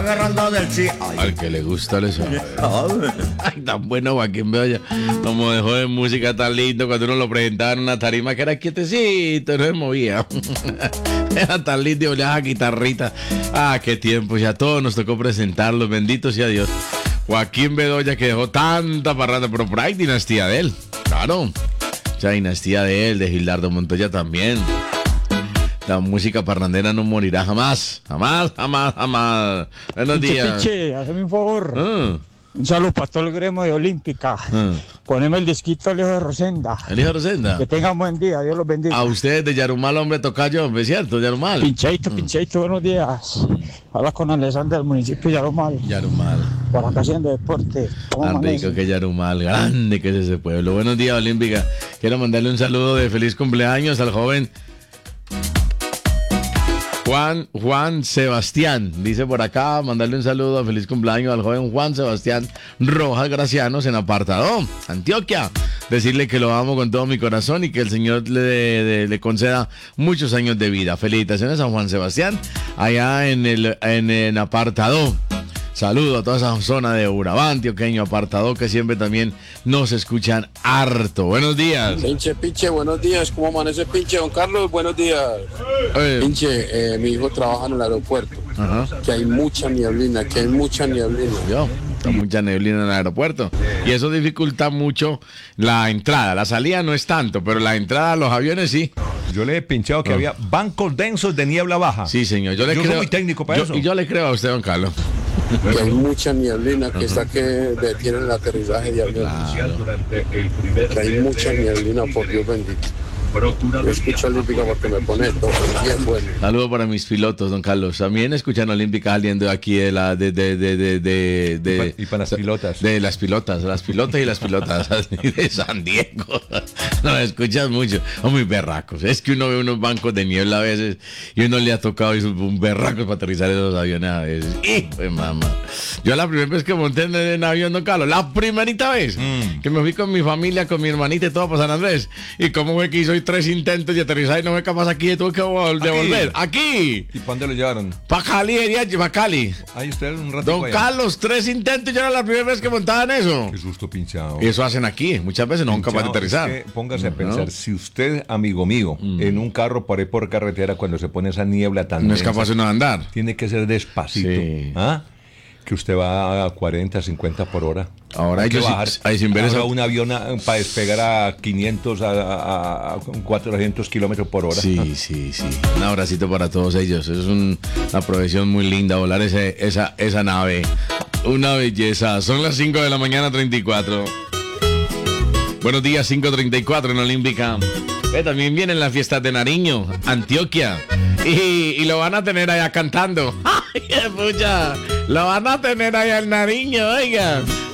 Agarrando del sí. Al que le gusta le sabe. Ay, tan bueno Joaquín Bedoya. Como dejó de música tan lindo cuando uno lo presentaba en una tarima que era quietecito, no se movía. Era tan lindo y olía a guitarrita. Ah, qué tiempo, ya todos nos tocó presentarlos, bendito sea Dios. Joaquín Bedoya que dejó tanta parranda, pero por ahí dinastía de él, claro. Ya dinastía de él, de Gildardo Montoya también. La música parrandera no morirá jamás, jamás, jamás, jamás. Buenos días. Piche, hazme un favor. Un saludo para todo el gremio de Olímpica. Poneme el disquito al hijo de Rosenda. ¿El hijo de Rosenda? Que tengan buen día, Dios los bendiga. A ustedes de Yarumal, hombre, tocayo, ¿es cierto? Yarumal. Pincheito, buenos días. Habla con Alessandra del municipio de Yarumal. Yarumal. Por acá haciendo deporte. Tan rico que Yarumal, grande que es ese pueblo. Buenos días, Olímpica. Quiero mandarle un saludo de feliz cumpleaños al joven Juan Sebastián, dice por acá, mandarle un saludo, feliz cumpleaños al joven Juan Sebastián Rojas Gracianos en Apartadó, Antioquia. Decirle que lo amo con todo mi corazón y que el Señor le conceda muchos años de vida. Felicitaciones a Juan Sebastián, allá en Apartadó. Saludo a toda esa zona de Urabá, antioqueño, Apartadó, que siempre también nos escuchan harto. Buenos días. Pinche, buenos días. ¿Cómo amanece, pinche? Don Carlos, buenos días. Pinche, mi hijo trabaja en el aeropuerto. Ajá. Que hay mucha nieblina, Está mucha neblina en el aeropuerto. Y eso dificulta mucho la entrada. La salida no es tanto, pero la entrada a los aviones sí. Yo le he pinchado que había bancos densos de niebla baja. Sí, señor. Yo soy muy técnico para eso. Y yo le creo a usted, don Carlos. Que hay mucha nieblina, que está que detiene el aterrizaje de avión. Que hay mucha nieblina, por Dios bendito. Yo escucho Olímpica porque me pone todo bien bueno. Saludos para mis pilotos, don Carlos. También escuchan Olímpica saliendo de aquí de la y para las pilotas. De las pilotas y las pilotas de San Diego. No, escuchan mucho. Son muy berracos. Es que uno ve unos bancos de niebla a veces y uno le ha tocado un berracos para aterrizar esos aviones a veces. ¡Hijo de mamá! Yo la primera vez que monté en avión, don Carlos, la primerita vez que me fui con mi familia, con mi hermanita y todo para San Andrés. Y cómo fue que hizo 3 intentos de aterrizar y no fue capaz aquí, tuve que devolver. ¡Aquí! ¿Y para dónde lo llevaron? Para Cali, para Cali. Ahí usted un rato. Don Carlos, 3 intentos, ya era la primera vez que montaban eso. Qué susto pinchado. Y eso hacen aquí, muchas veces no son capaces de aterrizar. Es que póngase a pensar, si usted, amigo mío, en un carro por ahí por carretera, cuando se pone esa niebla tan no densa, es capaz de no andar. Tiene que ser despacito. Sí. ¿Ah? Que usted va a 40, 50 por hora. Ahora hay que bajar. Ahora un avión para despegar a 500, a 400 kilómetros por hora. Sí. Un abracito para todos ellos. Es una profesión muy linda volar esa nave. Una belleza. Son las 5 de la mañana, 34. Buenos días, 5:34 en Olímpica. También vienen las fiestas de Nariño, Antioquia. Y lo van a tener allá cantando. ¡Ay, qué pucha! Lo van a tener allá en Nariño, oiga.